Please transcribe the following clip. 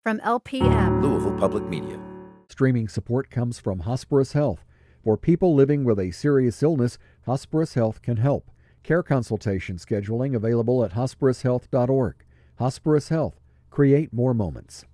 from LPM. Louisville Public Media. Streaming support comes from Hospirus Health. For people living with a serious illness, Hospirus Health can help. Care consultation scheduling available at hospirushealth.org. Hospirus Health. Create more moments.